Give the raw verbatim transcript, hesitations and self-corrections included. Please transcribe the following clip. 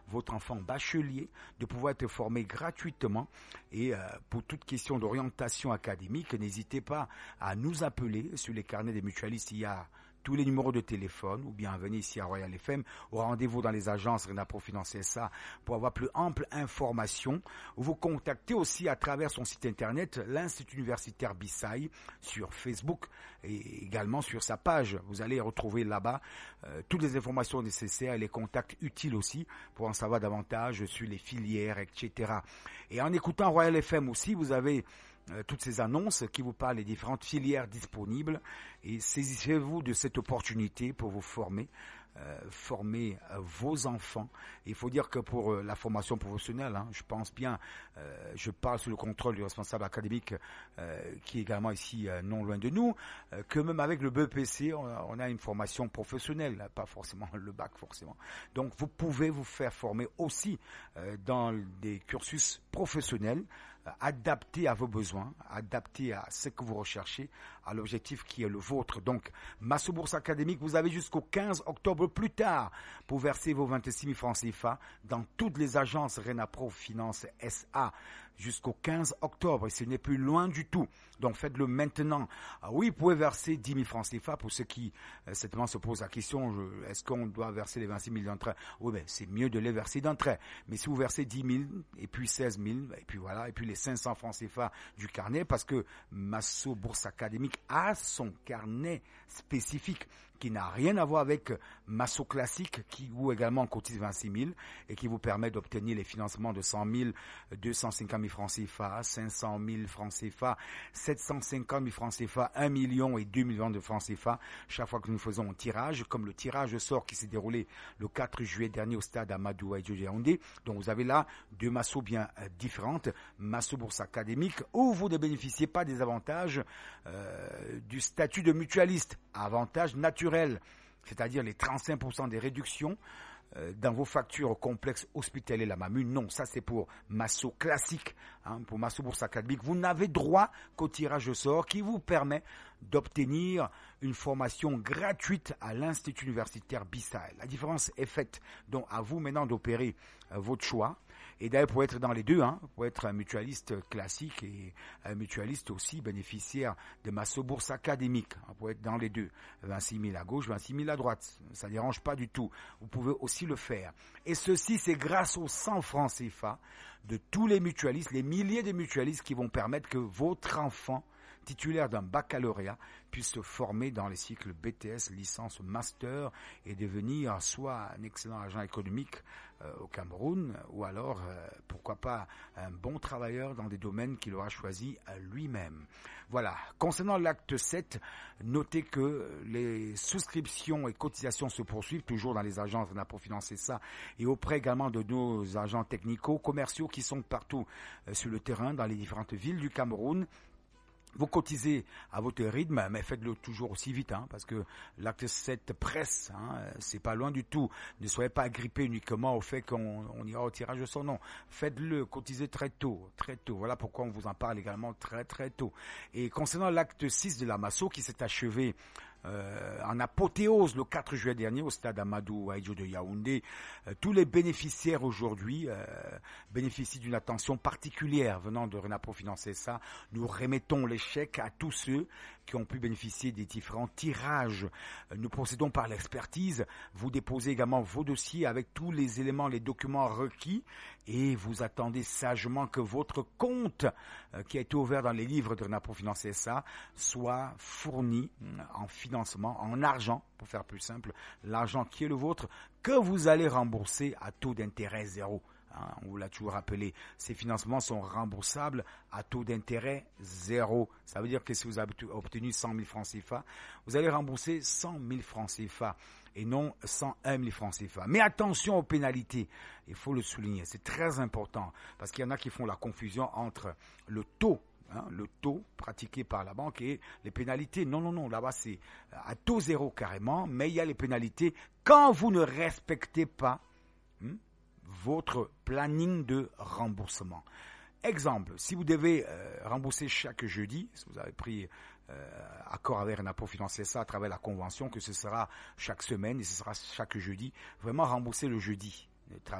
votre enfant bachelier, de pouvoir être formé gratuitement. Et euh, pour toute question d'orientation académique, n'hésitez pas à nous appeler sur les carnets des mutualistes. Il y a tous les numéros de téléphone, ou bien venez ici à Royal F M, au rendez-vous dans les agences Renapro Finance S A pour avoir plus ample information. Vous contactez aussi à travers son site internet l'Institut universitaire Bissaï sur Facebook et également sur sa page. Vous allez retrouver là-bas euh, toutes les informations nécessaires et les contacts utiles aussi pour en savoir davantage sur les filières, et cetera. Et en écoutant Royal F M aussi, vous avez Euh, toutes ces annonces qui vous parlent des différentes filières disponibles et saisissez-vous de cette opportunité pour vous former, euh, former euh, vos enfants. Il faut dire que pour euh, la formation professionnelle, hein, je pense bien, euh, je parle sous le contrôle du responsable académique euh, qui est également ici euh, non loin de nous, euh, que même avec le B E P C, on a, on a une formation professionnelle, pas forcément le bac forcément. Donc vous pouvez vous faire former aussi euh, dans des cursus professionnels adapté à vos besoins, adapté à ce que vous recherchez, à l'objectif qui est le vôtre. Donc, Masso Bourse Académique, vous avez jusqu'au quinze octobre plus tard pour verser vos vingt-six mille francs C F A dans toutes les agences Renapro Finance S A jusqu'au quinze octobre. Et ce n'est plus loin du tout. Donc, faites-le maintenant. Ah oui, vous pouvez verser dix mille francs C F A pour ceux qui, euh, certainement, se posent la question, je, est-ce qu'on doit verser les vingt-six mille d'entrée? Oui, ben, c'est mieux de les verser d'entrée. Mais si vous versez dix mille, et puis seize mille, et puis voilà, et puis les cinq cents francs C F A du carnet, parce que Masso Bourse Académique a son carnet spécifique qui n'a rien à voir avec Masso Classique, qui vous également cotise vingt-six mille et qui vous permet d'obtenir les financements de cent mille, deux cent cinquante mille francs C F A, cinq cent mille francs C F A, sept cent cinquante mille francs C F A, un million et deux millions de francs C F A chaque fois que nous faisons un tirage, comme le tirage au sort qui s'est déroulé le quatre juillet dernier au stade Amadou Ahidjo de Yaoundé. Donc vous avez là deux massos bien euh, différentes, Masso Bourse Académique, où vous ne bénéficiez pas des avantages euh, du statut de mutualiste, avantages naturels, c'est-à-dire les trente-cinq pour cent des réductions euh, dans vos factures complexes hospitaliers la MAMU. Non, ça c'est pour Masso Classique, hein, pour Masso Bourse Académique. Vous n'avez droit qu'au tirage au sort qui vous permet d'obtenir une formation gratuite à l'Institut universitaire Bissaï. La différence est faite, donc à vous maintenant d'opérer euh, votre choix. Et d'ailleurs, pour être dans les deux, hein, pour être un mutualiste classique et un mutualiste aussi bénéficiaire de Masso Bourse Académique, hein, pour être dans les deux, vingt-six mille à gauche, vingt-six mille à droite, ça ne dérange pas du tout. Vous pouvez aussi le faire. Et ceci, c'est grâce aux cent francs C F A de tous les mutualistes, les milliers de mutualistes qui vont permettre que votre enfant titulaire d'un baccalauréat puisse se former dans les cycles B T S, licence, master et devenir soit un excellent agent économique euh, au Cameroun ou alors, euh, pourquoi pas, un bon travailleur dans des domaines qu'il aura choisi à lui-même. Voilà. Concernant l'acte sept, notez que les souscriptions et cotisations se poursuivent toujours dans les agences Renapro Finance S A et auprès également de nos agents technico commerciaux qui sont partout euh, sur le terrain dans les différentes villes du Cameroun. Vous cotisez à votre rythme, mais faites-le toujours aussi vite, hein, parce que l'acte sept presse, hein, c'est pas loin du tout. Ne soyez pas agrippés uniquement au fait qu'on on ira au tirage de son nom. Faites-le, cotisez très tôt, très tôt. Voilà pourquoi on vous en parle également très très tôt. Et concernant l'acte six de la Masso qui s'est achevé Euh, en apothéose le quatre juillet dernier au stade Amadou Ahidjo de Yaoundé, euh, tous les bénéficiaires aujourd'hui euh, bénéficient d'une attention particulière venant de Renapro Finance S A. Nous remettons les chèques à tous ceux qui ont pu bénéficier des différents tirages. Euh, nous procédons par l'expertise. Vous déposez également vos dossiers avec tous les éléments, les documents requis et vous attendez sagement que votre compte euh, qui a été ouvert dans les livres de Renapro Finance S A soit fourni en financement, en argent, pour faire plus simple, l'argent qui est le vôtre, que vous allez rembourser à taux d'intérêt zéro. Hein, on vous l'a toujours rappelé, ces financements sont remboursables à taux d'intérêt zéro. Ça veut dire que si vous avez obtenu cent mille francs C F A, vous allez rembourser cent mille francs C F A et non cent un mille francs C F A. Mais attention aux pénalités, il faut le souligner, c'est très important, parce qu'il y en a qui font la confusion entre le taux Hein, le taux pratiqué par la banque et les pénalités. Non, non, non, là-bas c'est à taux zéro carrément, mais il y a les pénalités quand vous ne respectez pas hein, votre planning de remboursement. Exemple, si vous devez euh, rembourser chaque jeudi, si vous avez pris euh, accord avec Renapro Finance S A à travers la convention, que ce sera chaque semaine et ce sera chaque jeudi, vraiment rembourser le jeudi.